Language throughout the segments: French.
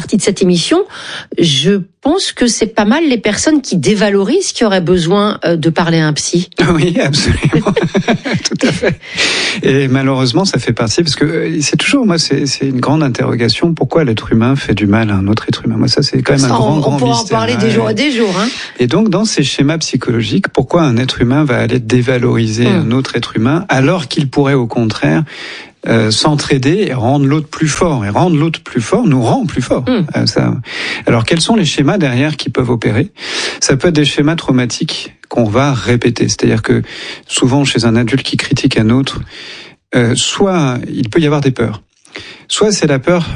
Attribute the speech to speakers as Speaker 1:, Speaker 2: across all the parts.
Speaker 1: partie de cette émission, je pense que c'est pas mal les personnes qui dévalorisent qui auraient besoin de parler à un psy.
Speaker 2: Oui, absolument. Tout à fait. Et malheureusement, ça fait partie, parce que c'est toujours, moi, c'est une grande interrogation, pourquoi l'être humain fait du mal à un autre être humain. Moi, ça, c'est quand même un grand mystère.
Speaker 1: On pourra en parler des jours et des jours. Hein.
Speaker 2: Et donc, dans ces schémas psychologiques, pourquoi un être humain va aller dévaloriser un autre être humain, alors qu'il pourrait, au contraire, s'entraider et rendre l'autre plus fort. Et rendre l'autre plus fort nous rend plus fort. Alors, quels sont les schémas derrière qui peuvent opérer ? Ça peut être des schémas traumatiques qu'on va répéter. C'est-à-dire que souvent, chez un adulte qui critique un autre, soit il peut y avoir des peurs. Soit c'est la peur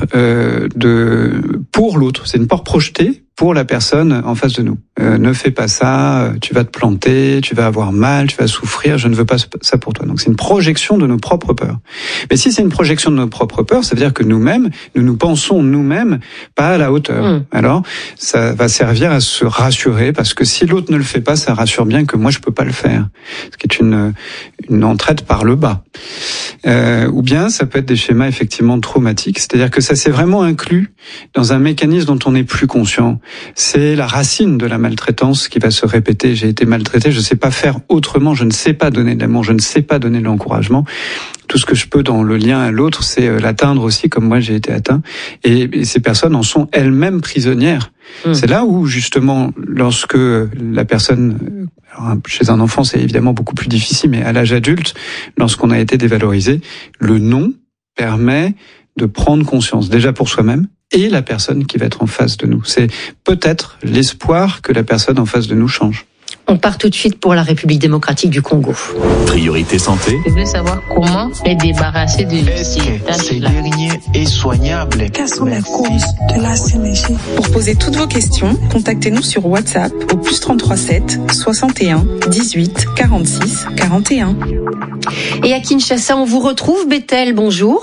Speaker 2: pour l'autre. C'est une peur projetée pour la personne en face de nous. Ne fais pas ça, tu vas te planter, tu vas avoir mal, tu vas souffrir, je ne veux pas ça pour toi. Donc c'est une projection de nos propres peurs. Mais si c'est une projection de nos propres peurs, ça veut dire que nous-mêmes, nous pensons nous-mêmes pas à la hauteur. Alors ça va servir à se rassurer, parce que si l'autre ne le fait pas, ça rassure bien que moi je peux pas le faire. Ce qui est une entraide par le bas. Ou bien ça peut être des schémas effectivement traumatiques, c'est-à-dire que ça s'est vraiment inclus dans un mécanisme dont on n'est plus conscient. C'est la racine de la maltraitance qui va se répéter. J'ai été maltraité, je ne sais pas faire autrement, je ne sais pas donner de l'amour, je ne sais pas donner de l'encouragement. Tout ce que je peux dans le lien à l'autre, c'est l'atteindre aussi, comme moi j'ai été atteint. Et ces personnes en sont elles-mêmes prisonnières. C'est là où, justement, lorsque la personne... Alors, chez un enfant, c'est évidemment beaucoup plus difficile, mais à l'âge adulte, lorsqu'on a été dévalorisé, le non permet de prendre conscience, déjà pour soi-même, et la personne qui va être en face de nous. C'est peut-être l'espoir que la personne en face de nous change.
Speaker 1: On part tout de suite pour la République démocratique du Congo.
Speaker 3: Priorité santé.
Speaker 4: Je veux savoir comment les débarrasser de
Speaker 5: ces derniers est soignable.
Speaker 6: Quelles sont les causes de la synergie?
Speaker 7: Pour poser toutes vos questions, contactez-nous sur WhatsApp au +33 7 61 18 46 41.
Speaker 1: Et à Kinshasa, on vous retrouve, Bethel, bonjour.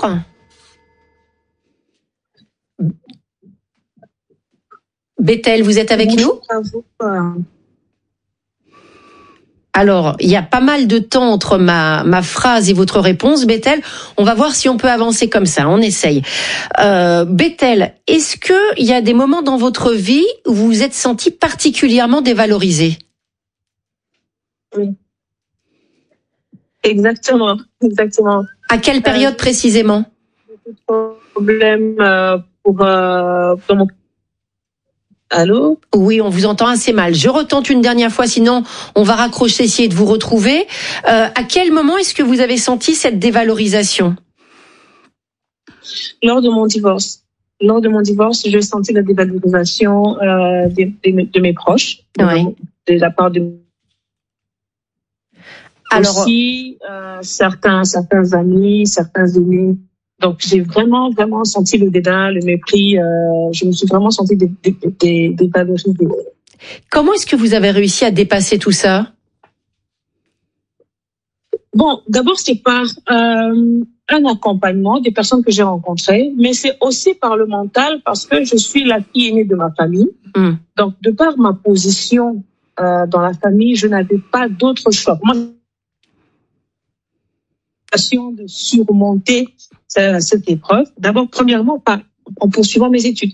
Speaker 1: Bethel, vous êtes avec nous ? Alors, il y a pas mal de temps entre ma phrase et votre réponse, Bethel. On va voir si on peut avancer comme ça. On essaye. Bethel, est-ce qu'il y a des moments dans votre vie où vous vous êtes senti particulièrement dévalorisé ?
Speaker 8: Oui. Exactement.
Speaker 1: À quelle période précisément ?
Speaker 8: Problème dans mon... Allô ?
Speaker 1: Oui, on vous entend assez mal. Je retente une dernière fois, sinon on va raccrocher, essayer de vous retrouver. À quel moment est-ce que vous avez senti cette dévalorisation ?
Speaker 8: Lors de mon divorce. J'ai senti la dévalorisation de mes proches, de la part de... Alors, aussi certains amis, certains aînés. Donc, j'ai vraiment senti le dédain, le mépris. Je me suis vraiment sentie dévalorisée.
Speaker 1: Comment est-ce que vous avez réussi à dépasser tout ça ?
Speaker 8: Bon, d'abord, c'est par un accompagnement des personnes que j'ai rencontrées, mais c'est aussi par le mental, parce que je suis la fille aînée de ma famille. Donc, de par ma position dans la famille, je n'avais pas d'autre choix. Moi, de surmonter cette épreuve. D'abord, premièrement, en poursuivant mes études.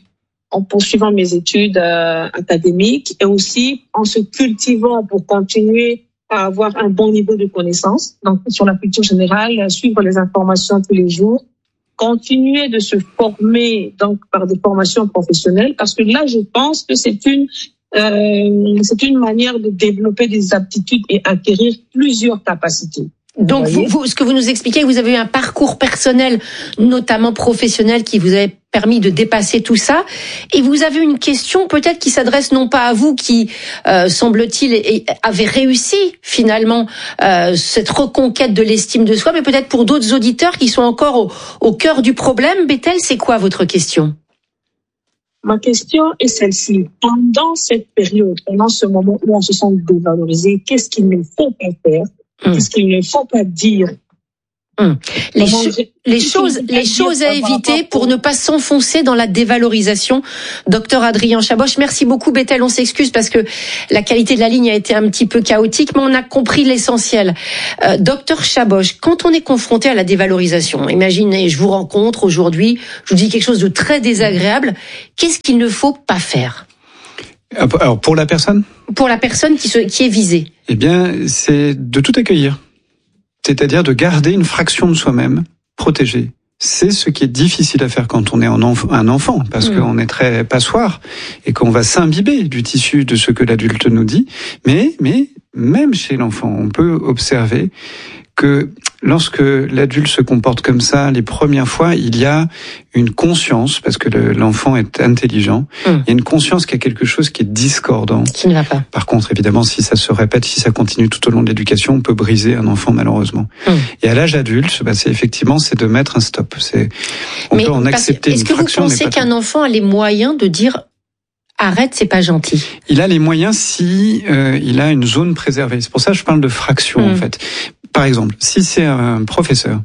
Speaker 8: Académiques, et aussi en se cultivant pour continuer à avoir un bon niveau de connaissance. Donc, sur la culture générale, suivre les informations tous les jours, continuer de se former donc par des formations professionnelles, parce que là, je pense que c'est une manière de développer des aptitudes et acquérir plusieurs capacités.
Speaker 1: Donc, vous, ce que vous nous expliquez, vous avez eu un parcours personnel, notamment professionnel, qui vous avait permis de dépasser tout ça. Et vous avez une question peut-être qui s'adresse non pas à vous, qui, semble-t-il, avez réussi finalement cette reconquête de l'estime de soi, mais peut-être pour d'autres auditeurs qui sont encore au cœur du problème. Bethel, c'est quoi votre question ?
Speaker 8: Ma question est celle-ci. Pendant cette période, pendant ce moment où on se sent dévalorisé, qu'est-ce qu'il ne faut pas faire ? Qu'est-ce qu'il ne faut pas dire
Speaker 1: Les choses à éviter pour ne pas s'enfoncer dans la dévalorisation. Docteur Adrien Chaboch, merci beaucoup. Bethel, on s'excuse parce que la qualité de la ligne a été un petit peu chaotique, mais on a compris l'essentiel. Docteur Chaboch, quand on est confronté à la dévalorisation, imaginez, je vous rencontre aujourd'hui, je vous dis quelque chose de très désagréable, qu'est-ce qu'il ne faut pas faire?
Speaker 2: Alors, pour la personne?
Speaker 1: Pour la personne qui est visée.
Speaker 2: Eh bien, c'est de tout accueillir. C'est-à-dire de garder une fraction de soi-même protégée. C'est ce qui est difficile à faire quand on est un enfant, parce qu'on est très passoire et qu'on va s'imbiber du tissu de ce que l'adulte nous dit. Mais même chez l'enfant, on peut observer que lorsque l'adulte se comporte comme ça, les premières fois, il y a une conscience, parce que l'enfant est intelligent, il y a une conscience qu'il y a quelque chose qui est discordant. Qui
Speaker 1: ne va pas.
Speaker 2: Par contre, évidemment, si ça se répète, si ça continue tout au long de l'éducation, on peut briser un enfant, malheureusement. Et à l'âge adulte, c'est de mettre un stop. On peut en accepter une fraction.
Speaker 1: Est-ce que vous pensez qu'un enfant a les moyens de dire arrête, c'est pas gentil?
Speaker 2: Il a les moyens si il a une zone préservée. C'est pour ça que je parle de fraction, en fait. Par exemple, si c'est un professeur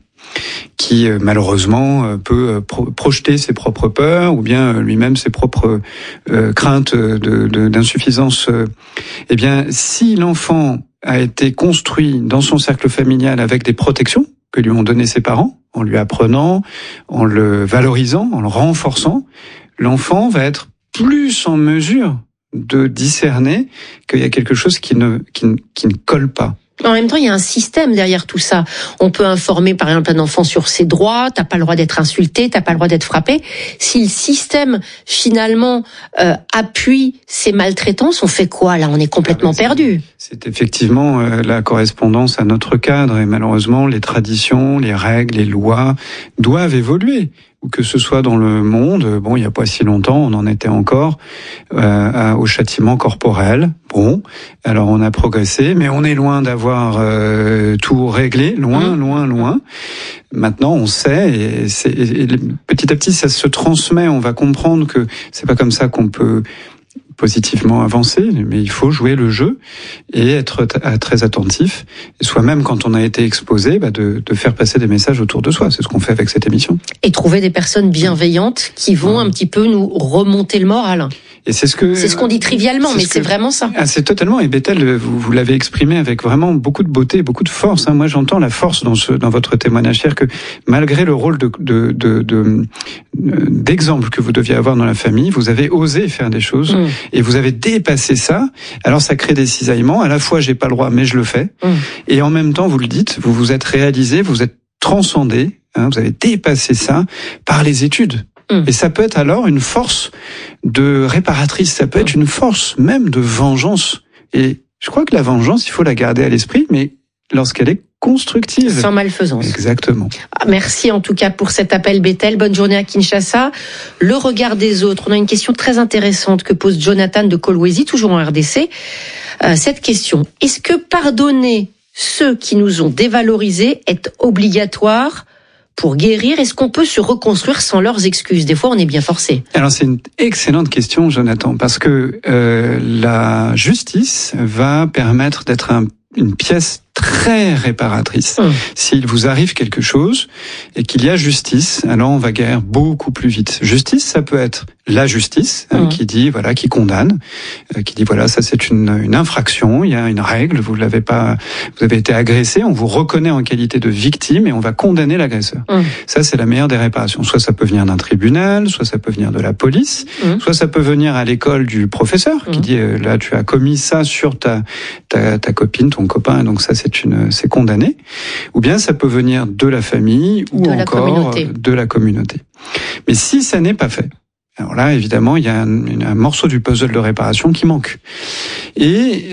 Speaker 2: qui malheureusement peut projeter ses propres peurs ou bien lui-même ses propres craintes d'insuffisance, eh bien, si l'enfant a été construit dans son cercle familial avec des protections que lui ont donné ses parents, en lui apprenant, en le valorisant, en le renforçant, l'enfant va être plus en mesure de discerner qu'il y a quelque chose qui ne colle pas.
Speaker 1: En même temps, il y a un système derrière tout ça. On peut informer, par exemple, un enfant sur ses droits. T'as pas le droit d'être insulté, t'as pas le droit d'être frappé. Si le système, finalement, appuie ces maltraitances, on fait quoi, là? On est complètement perdu.
Speaker 2: C'est effectivement la correspondance à notre cadre. Et malheureusement, les traditions, les règles, les lois doivent évoluer. Ou que ce soit dans le monde, il n'y a pas si longtemps, on en était encore au châtiment corporel. Bon, alors on a progressé, mais on est loin d'avoir tout réglé, loin. Maintenant, on sait, et petit à petit, ça se transmet. On va comprendre que c'est pas comme ça qu'on peut positivement avancer, mais il faut jouer le jeu et être très attentif. Et soi-même, quand on a été exposé, de faire passer des messages autour de soi. C'est ce qu'on fait avec cette émission.
Speaker 1: Et trouver des personnes bienveillantes qui vont un petit peu nous remonter le moral.
Speaker 2: Et c'est ce qu'on
Speaker 1: dit trivialement, mais c'est vraiment ça.
Speaker 2: Ah, c'est totalement. Et Bethel, vous l'avez exprimé avec vraiment beaucoup de beauté, beaucoup de force. Moi, j'entends la force dans votre témoignage, c'est-à-dire que malgré le rôle d'exemple que vous deviez avoir dans la famille, vous avez osé faire des choses et vous avez dépassé ça. Alors, ça crée des cisaillements. À la fois, j'ai pas le droit, mais je le fais. Et en même temps, vous le dites, vous vous êtes réalisé, vous êtes transcendé. Vous avez dépassé ça par les études. Et ça peut être alors une force de réparatrice, ça peut être une force même de vengeance. Et je crois que la vengeance, il faut la garder à l'esprit, mais lorsqu'elle est constructive.
Speaker 1: Sans malfaisance.
Speaker 2: Exactement.
Speaker 1: Merci en tout cas pour cet appel, Bethel. Bonne journée à Kinshasa. Le regard des autres. On a une question très intéressante que pose Jonathan de Kolwezi, toujours en RDC. Cette question, est-ce que pardonner ceux qui nous ont dévalorisés est obligatoire pour guérir? Est-ce qu'on peut se reconstruire sans leurs excuses? Des fois, on est bien forcé.
Speaker 2: Alors, c'est une excellente question, Jonathan, parce que la justice va permettre d'être une pièce très réparatrice. S'il vous arrive quelque chose et qu'il y a justice, alors on va guérir beaucoup plus vite. Justice, ça peut être la justice qui dit qui condamne, qui dit ça c'est une infraction, il y a une règle, vous avez été agressé, on vous reconnaît en qualité de victime et on va condamner l'agresseur. Ça c'est la meilleure des réparations. Soit ça peut venir d'un tribunal, soit ça peut venir de la police, soit ça peut venir à l'école du professeur qui dit là tu as commis ça sur ta copine, ton copain, donc ça c'est condamné, ou bien ça peut venir de la famille ou encore de la communauté. Mais si ça n'est pas fait, alors là, évidemment, il y a un morceau du puzzle de réparation qui manque. Et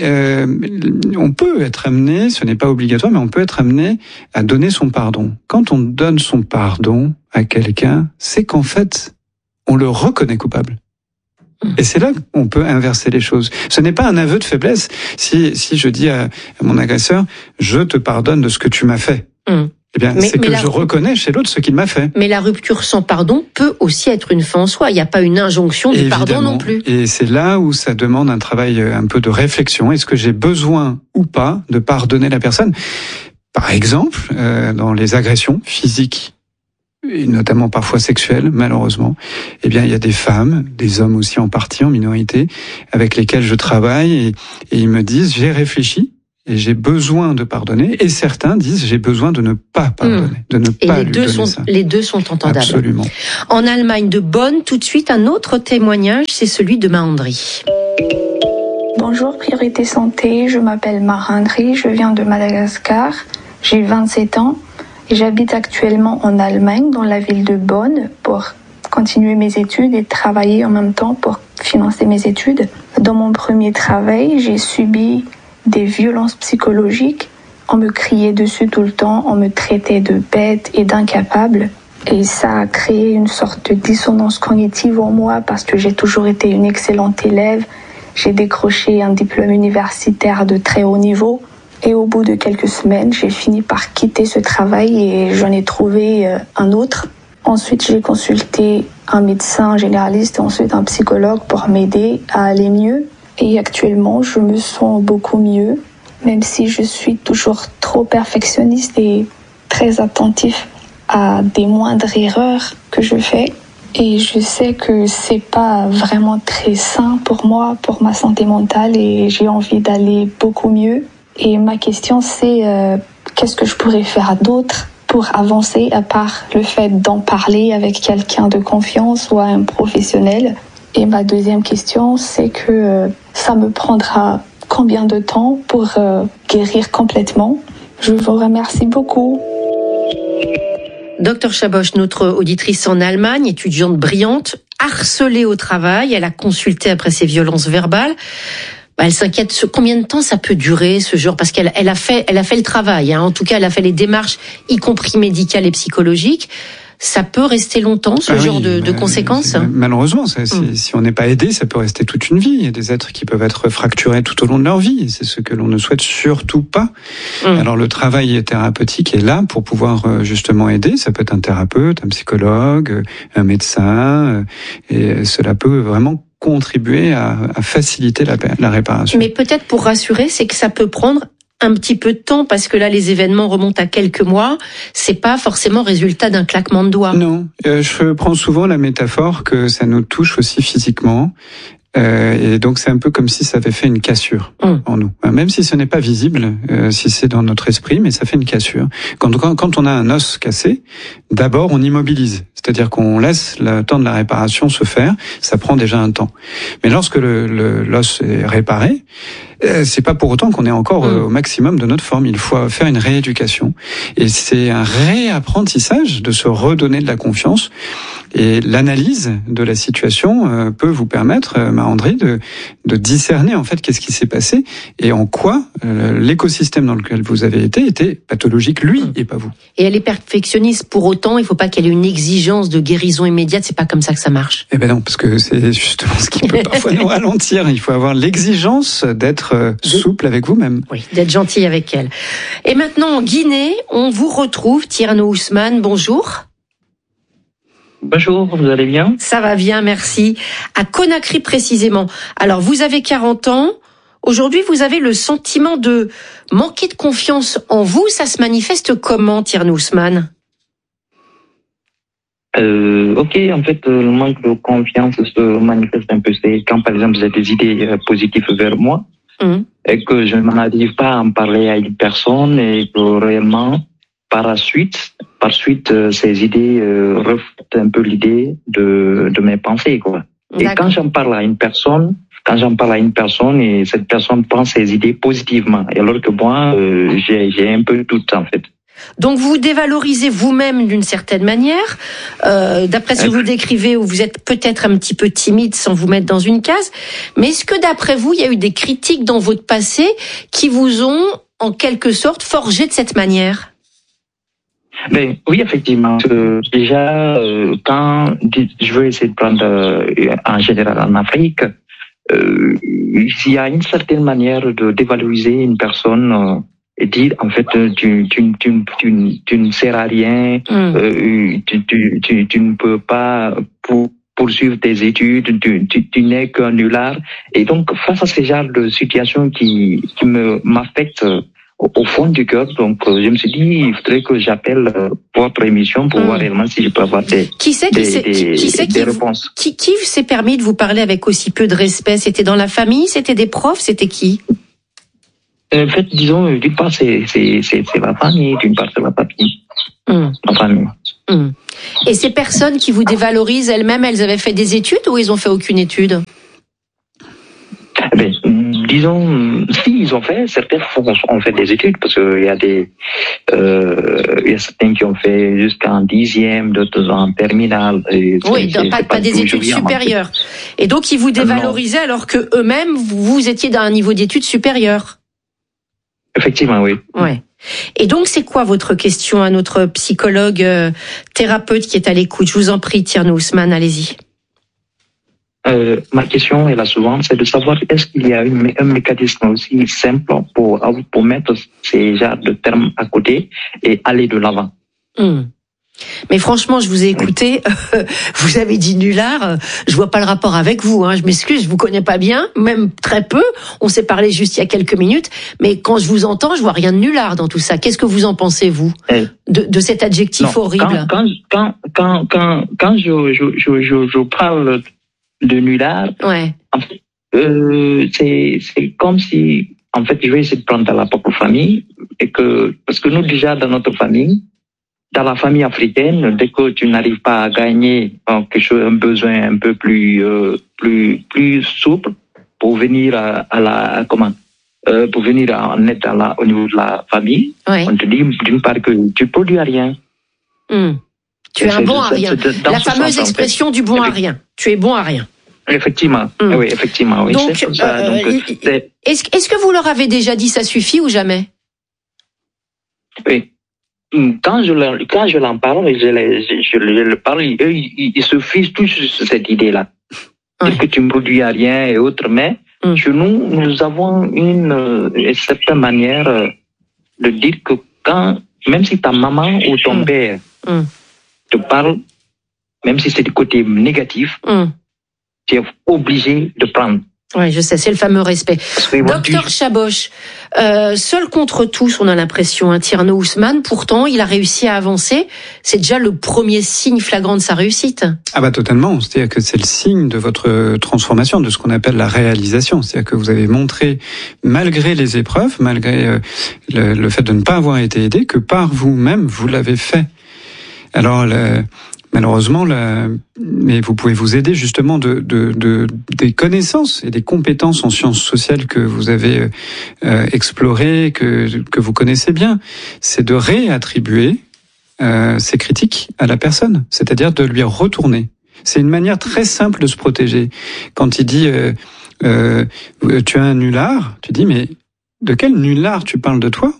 Speaker 2: on peut être amené, ce n'est pas obligatoire, mais on peut être amené à donner son pardon. Quand on donne son pardon à quelqu'un, c'est qu'en fait, on le reconnaît coupable. Et c'est là qu'on peut inverser les choses. Ce n'est pas un aveu de faiblesse. Si je dis à mon agresseur, je te pardonne de ce que tu m'as fait. Eh bien, c'est que je reconnais chez l'autre ce qu'il m'a fait.
Speaker 1: Mais la rupture sans pardon peut aussi être une fin en soi. Il n'y a pas une injonction du pardon non plus.
Speaker 2: Et c'est là où ça demande un travail un peu de réflexion. Est-ce que j'ai besoin ou pas de pardonner la personne ? Par exemple, dans les agressions physiques, et notamment parfois sexuelles, malheureusement, eh bien, il y a des femmes, des hommes aussi en partie, en minorité, avec lesquels je travaille, et ils me disent, j'ai réfléchi, et j'ai besoin de pardonner, et certains disent, j'ai besoin de ne pas pardonner, de ne pas lui donner ça.
Speaker 1: Les deux sont entendables.
Speaker 2: Absolument.
Speaker 1: En Allemagne de Bonn, tout de suite, un autre témoignage, c'est celui de Mahandri.
Speaker 3: Bonjour, Priorité Santé, je m'appelle Mahandri, je viens de Madagascar, j'ai 27 ans et j'habite actuellement en Allemagne, dans la ville de Bonn, pour continuer mes études et travailler en même temps pour financer mes études. Dans mon premier travail, j'ai subi des violences psychologiques. On me criait dessus tout le temps, on me traitait de bête et d'incapable. Et ça a créé une sorte de dissonance cognitive en moi parce que j'ai toujours été une excellente élève. J'ai décroché un diplôme universitaire de très haut niveau. Et au bout de quelques semaines, j'ai fini par quitter ce travail et j'en ai trouvé un autre. Ensuite, j'ai consulté un médecin généraliste et ensuite un psychologue pour m'aider à aller mieux. Et actuellement, je me sens beaucoup mieux, même si je suis toujours trop perfectionniste et très attentif à des moindres erreurs que je fais. Et je sais que c'est pas vraiment très sain pour moi, pour ma santé mentale, et j'ai envie d'aller beaucoup mieux. Et ma question, c'est qu'est-ce que je pourrais faire d'autre pour avancer, à part le fait d'en parler avec quelqu'un de confiance ou un professionnel. Et ma deuxième question, c'est que ça me prendra combien de temps pour guérir complètement? Je vous remercie beaucoup.
Speaker 1: Docteur Chaboch, notre auditrice en Allemagne, étudiante brillante, harcelée au travail, elle a consulté après ces violences verbales. Elle s'inquiète combien de temps ça peut durer ce genre, parce qu'elle a fait le travail, hein. En tout cas elle a fait les démarches, y compris médicales et psychologiques. Ça peut rester longtemps, ce genre de conséquences?
Speaker 2: Malheureusement, si on n'est pas aidé, ça peut rester toute une vie. Il y a des êtres qui peuvent être fracturés tout au long de leur vie, et c'est ce que l'on ne souhaite surtout pas. Alors le travail thérapeutique est là pour pouvoir justement aider. Ça peut être un thérapeute, un psychologue, un médecin, et cela peut vraiment contribuer à faciliter la réparation.
Speaker 1: Mais peut-être pour rassurer, c'est que ça peut prendre un petit peu de temps, parce que là, les événements remontent à quelques mois. C'est pas forcément résultat d'un claquement de doigts.
Speaker 2: Non, je prends souvent la métaphore que ça nous touche aussi physiquement. Et donc c'est un peu comme si ça avait fait une cassure en nous. Même si ce n'est pas visible, si c'est dans notre esprit, mais ça fait une cassure. Quand on a un os cassé, d'abord on immobilise. C'est-à-dire qu'on laisse le temps de la réparation se faire, ça prend déjà un temps. Mais lorsque l'os est réparé, c'est pas pour autant qu'on est encore au maximum de notre forme. Il faut faire une rééducation. Et c'est un réapprentissage de se redonner de la confiance. Et l'analyse de la situation peut vous permettre, Mahandri, de discerner en fait qu'est-ce qui s'est passé et en quoi l'écosystème dans lequel vous avez été était pathologique, lui, et pas vous.
Speaker 1: Et elle est perfectionniste pour autant, il faut pas qu'elle ait une exigence de guérison immédiate, c'est pas comme ça que ça marche.
Speaker 2: Eh ben non, parce que c'est justement ce qui peut parfois nous ralentir. Il faut avoir l'exigence d'être souple avec vous-même.
Speaker 1: Oui, d'être gentil avec elle. Et maintenant, en Guinée, on vous retrouve, Tierno Ousmane, bonjour.
Speaker 9: Bonjour, vous allez bien?
Speaker 1: Ça va bien, merci. À Conakry précisément. Alors, vous avez 40 ans. Aujourd'hui, vous avez le sentiment de manquer de confiance en vous. Ça se manifeste comment, Tierno Ousmane?
Speaker 9: Ok, en fait, le manque de confiance se manifeste un peu. C'est quand, par exemple, j'ai des idées positives vers moi et que je n'arrive pas à en parler à une personne et que réellement, par suite, ces idées reflètent un peu l'idée de mes pensées, quoi. Et quand j'en parle à une personne, et cette personne prend ses idées positivement, alors que moi, j'ai un peu tout, en fait.
Speaker 1: Donc vous dévalorisez vous-même d'une certaine manière. D'après ce que vous décrivez, vous êtes peut-être un petit peu timide sans vous mettre dans une case. Mais est-ce que d'après vous, il y a eu des critiques dans votre passé qui vous ont, en quelque sorte, forgé de cette manière?
Speaker 9: Ben oui, effectivement. Déjà, quand je veux essayer de prendre en général en Afrique, il y a une certaine manière de dévaloriser une personne et dire en fait tu ne sers à rien, tu ne peux pas poursuivre tes études, tu n'es qu'un nulard. Et donc face à ce genre de situation qui m'affecte au fond du cœur. Donc, je me suis dit, il faudrait que j'appelle votre émission pour voir réellement si je peux avoir des réponses.
Speaker 1: Qui s'est permis de vous parler avec aussi peu de respect? C'était dans la famille? C'était des profs? C'était qui?
Speaker 9: En fait, disons, d'une part, c'est la famille, d'une part, c'est la papille. La famille.
Speaker 1: Et ces personnes qui vous dévalorisent elles-mêmes, elles avaient fait des études ou ils ont fait aucune étude?
Speaker 9: Disons, si ils ont fait, certains ont fait des études, parce qu'il y a il y a certains qui ont fait jusqu'en 10e, d'autres en terminale.
Speaker 1: Oui, pas des études supérieures. Et donc, ils vous dévalorisaient alors que eux-mêmes, vous étiez dans un niveau d'études supérieur.
Speaker 9: Effectivement, oui.
Speaker 1: Ouais. Et donc, c'est quoi votre question à notre psychologue thérapeute qui est à l'écoute? Je vous en prie, Tierno Ousmane, allez-y.
Speaker 9: Ma question est la suivante, c'est de savoir est-ce qu'il y a un mécanisme aussi simple pour mettre ces genres de termes à côté et aller de l'avant.
Speaker 1: Mais franchement, je vous ai écouté, vous avez dit nulard, je vois pas le rapport avec vous, je m'excuse, je vous connais pas bien, même très peu, on s'est parlé juste il y a quelques minutes, mais quand je vous entends, je vois rien de nulard dans tout ça. Qu'est-ce que vous en pensez, vous, de cet adjectif horrible?
Speaker 9: Quand je parle de nulard, en fait, c'est comme si, en fait, je vais essayer de prendre dans la propre famille, parce que nous, déjà, dans notre famille, dans la famille africaine, dès que tu n'arrives pas à gagner quelque chose, un besoin un peu plus souple pour venir pour venir en aide au niveau de la famille, on te dit d'une part que tu produis à rien.
Speaker 1: Tu es un bon à rien. La fameuse expression du bon à rien. Tu es bon à rien.
Speaker 9: Effectivement. Oui, effectivement. Oui.
Speaker 1: Donc, est-ce que vous leur avez déjà dit ça suffit ou jamais?
Speaker 9: Oui. Quand je l'en parle, je le parle, eux, ils se fixent tous sur cette idée-là. Est-ce que tu ne produis à rien et autres, mais chez nous avons une certaine manière de dire que même si ta maman ou ton père te parle, même si c'est du côté négatif, tu es obligé de prendre.
Speaker 1: Oui, je sais, c'est le fameux respect. Docteur Chaboch, seul contre tous, on a l'impression, Tierno Ousmane, pourtant, il a réussi à avancer. C'est déjà le premier signe flagrant de sa réussite.
Speaker 2: Ah bah totalement, c'est-à-dire que c'est le signe de votre transformation, de ce qu'on appelle la réalisation. C'est-à-dire que vous avez montré, malgré les épreuves, malgré le fait de ne pas avoir été aidé, que par vous-même, vous l'avez fait. Alors, malheureusement, mais vous pouvez vous aider justement des connaissances et des compétences en sciences sociales que vous avez explorées, que vous connaissez bien. C'est de réattribuer ces critiques à la personne, c'est-à-dire de lui retourner. C'est une manière très simple de se protéger. Quand il dit tu es un nulard, tu dis mais de quel nulard tu parles de toi?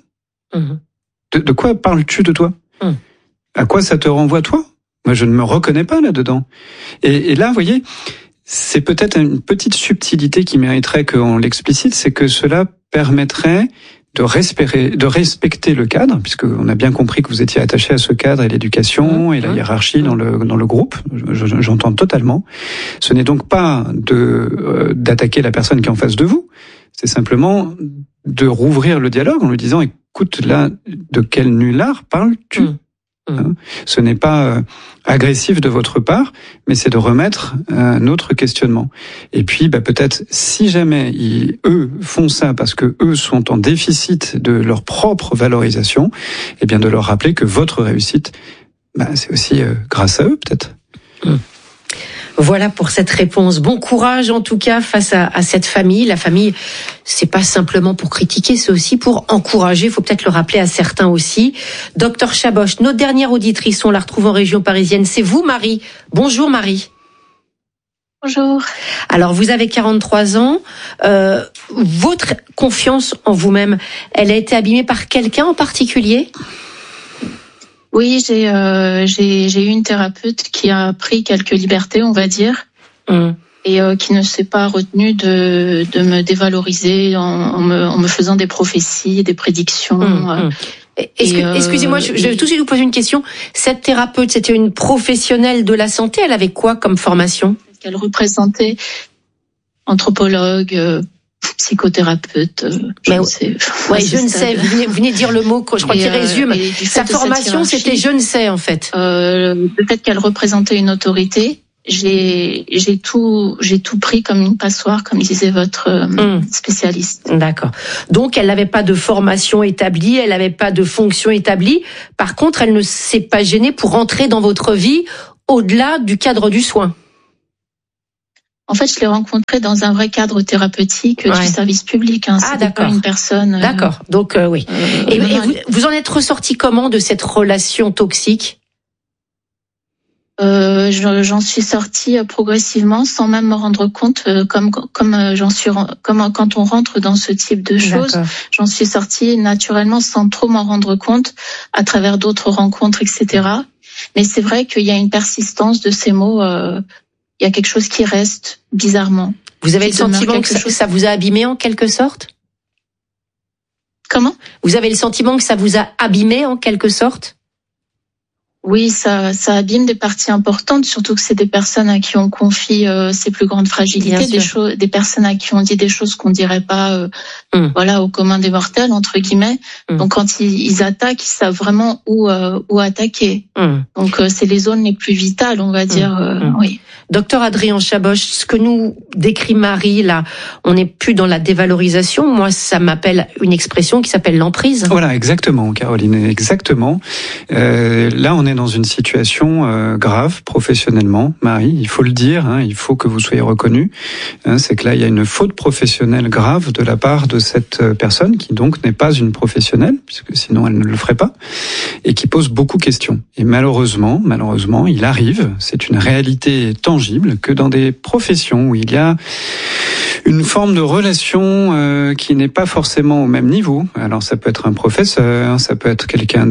Speaker 2: De quoi parles-tu de toi? À quoi ça te renvoie toi? Moi, je ne me reconnais pas là-dedans. Et là, vous voyez, c'est peut-être une petite subtilité qui mériterait qu'on l'explicite, c'est que cela permettrait de respecter le cadre, puisqu'on a bien compris que vous étiez attaché à ce cadre et l'éducation et la hiérarchie dans le groupe. J'entends totalement. Ce n'est donc pas d'attaquer la personne qui est en face de vous, c'est simplement de rouvrir le dialogue en lui disant, écoute, là, de quel nulard parles-tu? Ce n'est pas agressif de votre part, mais c'est de remettre un autre questionnement. Et puis, peut-être, si jamais eux font ça parce que eux sont en déficit de leur propre valorisation, eh bien de leur rappeler que votre réussite, c'est aussi grâce à eux, peut-être.
Speaker 1: Voilà pour cette réponse. Bon courage en tout cas face à cette famille. La famille, c'est pas simplement pour critiquer, c'est aussi pour encourager. Il faut peut-être le rappeler à certains aussi. Docteur Chaboch, notre dernière auditrice, on la retrouve en région parisienne. C'est vous, Marie. Bonjour, Marie.
Speaker 3: Bonjour.
Speaker 1: Alors, vous avez 43 ans. Votre confiance en vous-même, elle a été abîmée par quelqu'un en particulier ?
Speaker 3: Oui, j'ai eu une thérapeute qui a pris quelques libertés, on va dire, et qui ne s'est pas retenue de me dévaloriser en me faisant des prophéties, des prédictions.
Speaker 1: Excusez-moi, je vais tout de suite vous poser une question. Cette thérapeute, c'était une professionnelle de la santé. Elle avait quoi comme formation ?
Speaker 3: Elle représentait anthropologue,
Speaker 4: psychothérapeute.
Speaker 1: Je ne sais. Vous venez de dire le mot, je crois qu'il résume. Sa formation, c'était je ne sais, en fait.
Speaker 4: Peut-être qu'elle représentait une autorité. J'ai tout pris comme une passoire, comme disait votre spécialiste.
Speaker 1: D'accord. Donc, elle n'avait pas de formation établie, elle n'avait pas de fonction établie. Par contre, elle ne s'est pas gênée pour rentrer dans votre vie au-delà du cadre du soin.
Speaker 4: En fait, je l'ai rencontrée dans un vrai cadre thérapeutique du service public. C'était pas une personne.
Speaker 1: D'accord. Donc, oui. Et vous en êtes ressorti comment de cette relation toxique ?
Speaker 4: J'en suis sortie progressivement sans même me rendre compte, comme quand on rentre dans ce type de choses, j'en suis sortie naturellement sans trop m'en rendre compte à travers d'autres rencontres, etc. Mais c'est vrai qu'il y a une persistance de ces mots. Il y a quelque chose qui reste bizarrement.
Speaker 1: Vous avez le sentiment que ça vous a abîmé en quelque sorte ?
Speaker 4: Comment ?
Speaker 1: Vous avez le sentiment que ça vous a abîmé en quelque sorte ?
Speaker 4: Oui, ça abîme des parties importantes, surtout que c'est des personnes à qui on confie ses plus grandes fragilités, des personnes à qui on dit des choses qu'on dirait pas, au commun des mortels, entre guillemets. Donc quand ils attaquent, ils savent vraiment où attaquer. Donc c'est les zones les plus vitales, on va dire. Oui.
Speaker 1: Docteur Adrien Chaboch, ce que nous décrit Marie, là, on n'est plus dans la dévalorisation. Moi, ça m'appelle une expression qui s'appelle l'emprise.
Speaker 2: Voilà, exactement, Caroline, exactement. Là, on est dans une situation grave professionnellement, Marie, il faut le dire, il faut que vous soyez reconnue. C'est que là, il y a une faute professionnelle grave de la part de cette personne qui donc n'est pas une professionnelle, puisque sinon elle ne le ferait pas, et qui pose beaucoup de questions. Et malheureusement, il arrive, c'est une réalité tangible, que dans des professions où il y a une forme de relation qui n'est pas forcément au même niveau. Alors ça peut être un professeur, ça peut être quelqu'un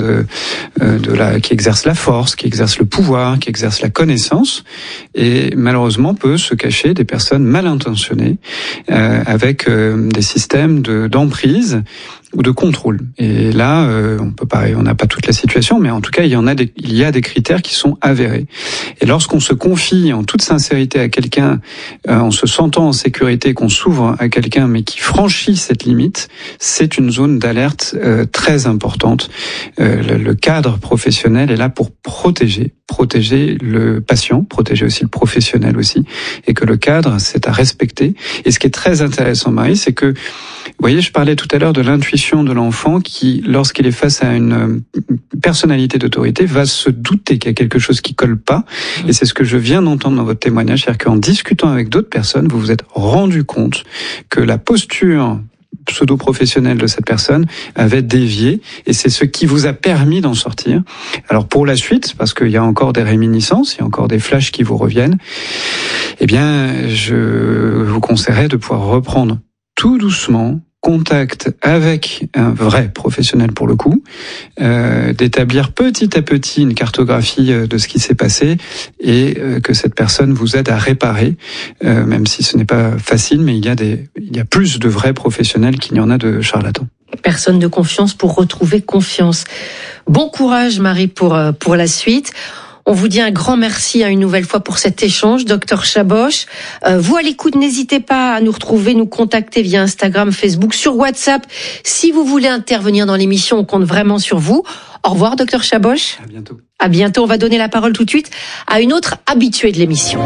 Speaker 2: qui exerce la force, qui exerce le pouvoir, qui exerce la connaissance, et malheureusement peut se cacher des personnes mal intentionnées avec des systèmes d'emprise ou de contrôle. Et là, on n'a pas toute la situation, mais en tout cas, il y a des critères qui sont avérés. Et lorsqu'on se confie en toute sincérité à quelqu'un, en se sentant en sécurité, qu'on s'ouvre à quelqu'un, mais qui franchit cette limite, c'est une zone d'alerte très importante. Le cadre professionnel est là pour protéger le patient, protéger aussi le professionnel aussi, et que le cadre, c'est à respecter. Et ce qui est très intéressant, Marie, c'est que, vous voyez, je parlais tout à l'heure de l'intuition de l'enfant qui, lorsqu'il est face à une personnalité d'autorité, va se douter qu'il y a quelque chose qui colle pas. Et c'est ce que je viens d'entendre dans votre témoignage, c'est-à-dire qu'en discutant avec d'autres personnes, vous vous êtes rendu compte que la posture pseudo-professionnelle de cette personne avait dévié, et c'est ce qui vous a permis d'en sortir. Alors pour la suite, parce qu'il y a encore des réminiscences, il y a encore des flashs qui vous reviennent, eh bien, je vous conseillerais de pouvoir reprendre tout doucement contact avec un vrai professionnel pour le coup, d'établir petit à petit une cartographie de ce qui s'est passé, et que cette personne vous aide à réparer, même si ce n'est pas facile, mais il y a plus de vrais professionnels qu'il n'y en a de charlatans.
Speaker 1: Personne de confiance pour retrouver confiance. Bon courage, Marie, pour la suite. On vous dit un grand merci une nouvelle fois pour cet échange, Docteur Chaboch. Vous à l'écoute, n'hésitez pas à nous retrouver, nous contacter via Instagram, Facebook, sur WhatsApp. Si vous voulez intervenir dans l'émission, on compte vraiment sur vous. Au revoir, Docteur Chaboch.
Speaker 2: À bientôt.
Speaker 1: À bientôt. On va donner la parole tout de suite à une autre habituée de l'émission.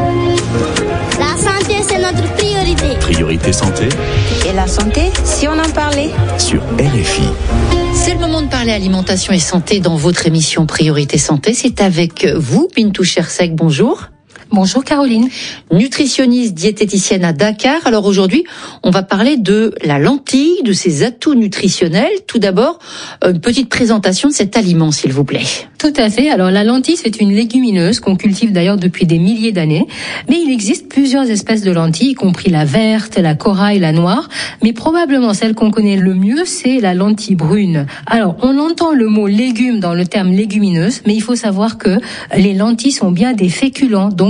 Speaker 10: La santé, c'est notre priorité.
Speaker 11: Priorité santé.
Speaker 10: Et la santé, si on en parlait.
Speaker 11: Sur RFI.
Speaker 1: C'est le moment de parler alimentation et santé dans votre émission Priorité Santé. C'est avec vous, Bintou Chersek. Bonjour.
Speaker 12: Bonjour Caroline.
Speaker 1: Nutritionniste diététicienne à Dakar. Alors aujourd'hui, on va parler de la lentille, de ses atouts nutritionnels. Tout d'abord, une petite présentation de cet aliment, s'il vous plaît.
Speaker 12: Tout à fait. Alors la lentille, c'est une légumineuse qu'on cultive d'ailleurs depuis des milliers d'années. Mais il existe plusieurs espèces de lentilles, y compris la verte, la corail, la noire. Mais probablement celle qu'on connaît le mieux, c'est la lentille brune. Alors on entend le mot légume dans le terme légumineuse, mais il faut savoir que les lentilles sont bien des féculents, donc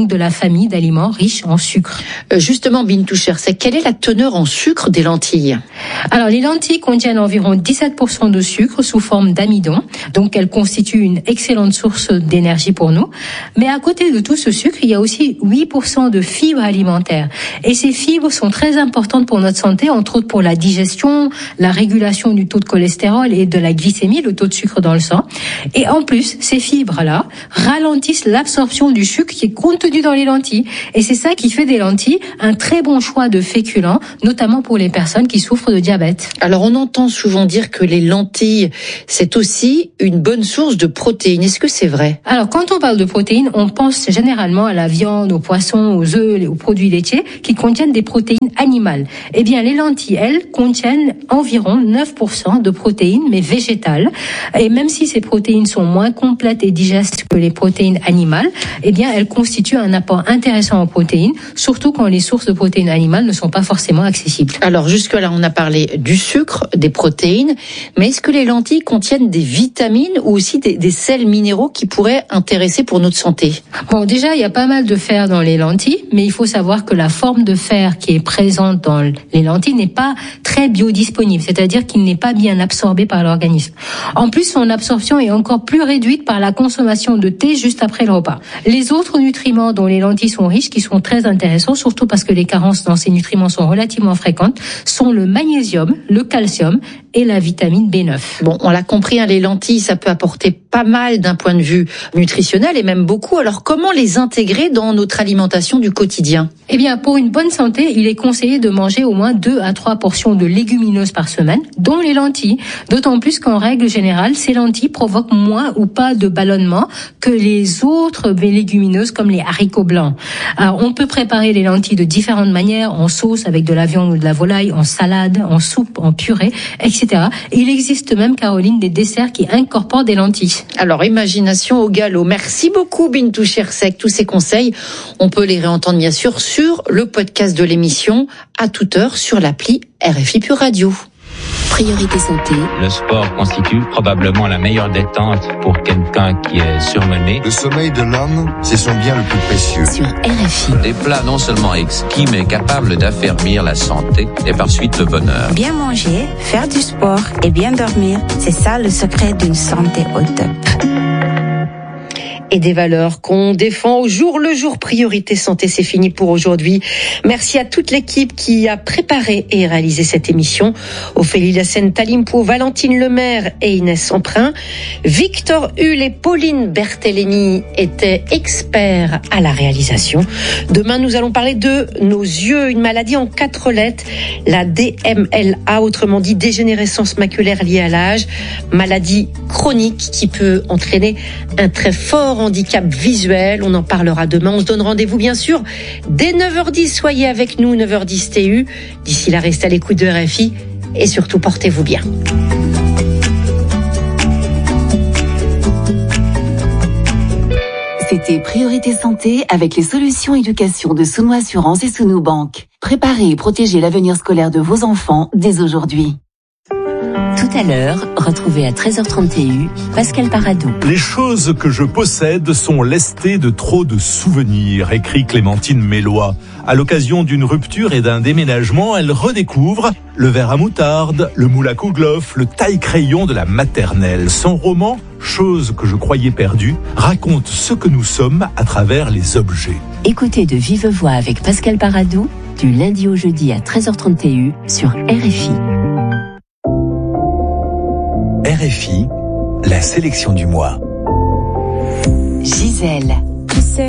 Speaker 12: de la famille d'aliments riches en sucre.
Speaker 1: Justement, Bintou Chersek, quelle est la teneur en sucre des lentilles?
Speaker 12: Alors, les lentilles contiennent environ 17% de sucre sous forme d'amidon, donc elles constituent une excellente source d'énergie pour nous. Mais à côté de tout ce sucre, il y a aussi 8% de fibres alimentaires. Et ces fibres sont très importantes pour notre santé, entre autres pour la digestion, la régulation du taux de cholestérol et de la glycémie, le taux de sucre dans le sang. Et en plus, ces fibres-là ralentissent l'absorption du sucre qui est contenu dans les lentilles. Et c'est ça qui fait des lentilles un très bon choix de féculents, notamment pour les personnes qui souffrent de diabète.
Speaker 1: Alors, on entend souvent dire que les lentilles, c'est aussi une bonne source de protéines. Est-ce que c'est vrai?
Speaker 12: Alors, quand on parle de protéines, on pense généralement à la viande, aux poissons, aux œufs, aux produits laitiers qui contiennent des protéines animales. Eh bien, les lentilles, elles, contiennent environ 9% de protéines, mais végétales. Et même si ces protéines sont moins complètes et digestes que les protéines animales, eh bien, elles constituent un apport intéressant en protéines, surtout quand les sources de protéines animales ne sont pas forcément accessibles.
Speaker 1: Alors, jusque-là, on a parlé du sucre, des protéines, mais est-ce que les lentilles contiennent des vitamines ou aussi des sels minéraux qui pourraient intéresser pour notre santé?
Speaker 12: Bon, déjà, il y a pas mal de fer dans les lentilles, mais il faut savoir que la forme de fer qui est présente dans les lentilles n'est pas très biodisponible, c'est-à-dire qu'il n'est pas bien absorbé par l'organisme. En plus, son absorption est encore plus réduite par la consommation de thé juste après le repas. Les autres nutriments dont les lentilles sont riches, qui sont très intéressants, surtout parce que les carences dans ces nutriments sont relativement fréquentes, sont le magnésium, le calcium et la vitamine B9.
Speaker 1: Bon, on l'a compris, les lentilles, ça peut apporter pas mal d'un point de vue nutritionnel et même beaucoup. Alors, comment les intégrer dans notre alimentation du quotidien?
Speaker 12: Eh bien, pour une bonne santé, il est conseillé de manger au moins 2 à 3 portions de légumineuses par semaine, dont les lentilles. D'autant plus qu'en règle générale, ces lentilles provoquent moins ou pas de ballonnement que les autres légumineuses comme les haricots blancs. Alors, on peut préparer les lentilles de différentes manières, en sauce avec de la viande ou de la volaille, en salade, en soupe, en purée, etc. Et il existe même, Caroline, des desserts qui incorporent des lentilles.
Speaker 1: Alors, imagination au galop. Merci beaucoup, Bintou Chersek. Tous ces conseils, on peut les réentendre bien sûr sur le podcast de l'émission à toute heure sur l'appli RFI Pure Radio.
Speaker 13: Priorité santé.
Speaker 14: Le sport constitue probablement la meilleure détente pour quelqu'un qui est surmené.
Speaker 15: Le sommeil de l'homme, c'est son bien le plus précieux.
Speaker 13: Sur RFI.
Speaker 16: Des plats non seulement exquis, mais capables d'affermir la santé et par suite le bonheur.
Speaker 17: Bien manger, faire du sport et bien dormir, c'est ça le secret d'une santé au top.
Speaker 1: Et des valeurs qu'on défend au jour le jour. Priorité santé, c'est fini pour aujourd'hui. Merci à toute l'équipe qui a préparé et réalisé cette émission. Ophélie Lassène Talimpo, Valentine Lemaire et Inès Emprunt. Victor Hull et Pauline Bertellini étaient experts à la réalisation. Demain, nous allons parler de nos yeux, une maladie en 4 lettres, la DMLA, autrement dit dégénérescence maculaire liée à l'âge, maladie chronique qui peut entraîner un très fort handicap visuel. On en parlera demain. On se donne rendez-vous bien sûr dès 9h10. Soyez avec nous, 9h10 TU. D'ici là, restez à l'écoute de RFI et surtout portez-vous bien.
Speaker 13: C'était Priorité Santé avec les solutions éducation de Sounou Assurance et Sounou Banque. Préparez et protégez l'avenir scolaire de vos enfants dès aujourd'hui. Tout à l'heure, retrouvez à 13h30 TU, Pascal Paradou.
Speaker 18: Les choses que je possède sont lestées de trop de souvenirs, écrit Clémentine Mélois. À l'occasion d'une rupture et d'un déménagement, elle redécouvre le verre à moutarde, le moule à kouglof, le taille-crayon de la maternelle. Son roman, Choses que je croyais perdues, raconte ce que nous sommes à travers les objets.
Speaker 13: Écoutez de vive voix avec Pascal Paradou, du lundi au jeudi à 13h30 TU sur RFI.
Speaker 11: RFI, la sélection du mois.
Speaker 13: Gisèle.